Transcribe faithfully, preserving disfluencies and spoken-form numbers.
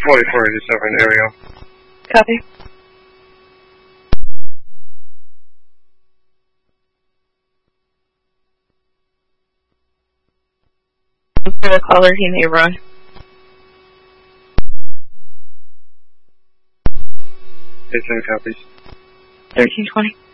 forty-four eighty-seven, here we go. Copy. For the caller, he may run. eighteen copies. thirteen twenty.